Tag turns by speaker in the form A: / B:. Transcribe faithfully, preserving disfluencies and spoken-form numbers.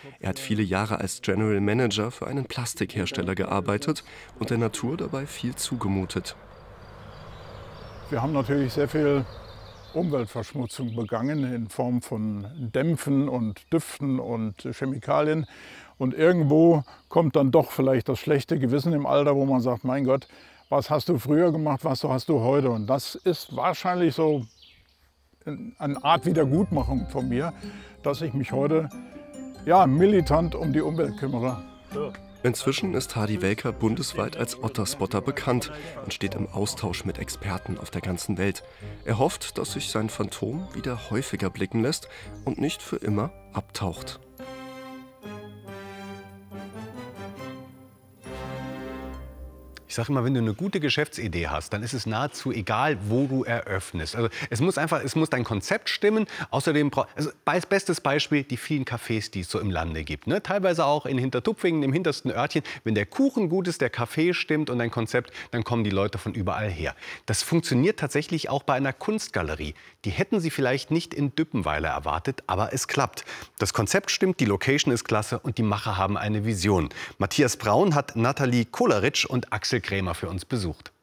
A: Er hat viele Jahre als General Manager für einen Plastikhersteller gearbeitet und der Natur dabei viel zugemutet.
B: Wir haben natürlich sehr viel Umweltverschmutzung begangen in Form von Dämpfen und Düften und Chemikalien. Und irgendwo kommt dann doch vielleicht das schlechte Gewissen im Alter, wo man sagt, mein Gott, was hast du früher gemacht, was hast du heute? Und das ist wahrscheinlich so eine Art Wiedergutmachung von mir, dass ich mich heute ja, militant um die Umwelt kümmere.
A: Inzwischen ist Hardy Welker bundesweit als Otterspotter bekannt und steht im Austausch mit Experten auf der ganzen Welt. Er hofft, dass sich sein Phantom wieder häufiger blicken lässt und nicht für immer abtaucht.
C: Ich sage immer, wenn du eine gute Geschäftsidee hast, dann ist es nahezu egal, wo du eröffnest. Also es muss einfach, es muss dein Konzept stimmen. Außerdem, also bestes Beispiel, die vielen Cafés, die es so im Lande gibt. Ne? Teilweise auch in Hintertupfingen, im hintersten Örtchen. Wenn der Kuchen gut ist, der Kaffee stimmt und dein Konzept, dann kommen die Leute von überall her. Das funktioniert tatsächlich auch bei einer Kunstgalerie. Die hätten sie vielleicht nicht in Düppenweiler erwartet, aber es klappt. Das Konzept stimmt, die Location ist klasse und die Macher haben eine Vision. Matthias Braun hat Nathalie Koleritsch und Axel Krämer für uns besucht.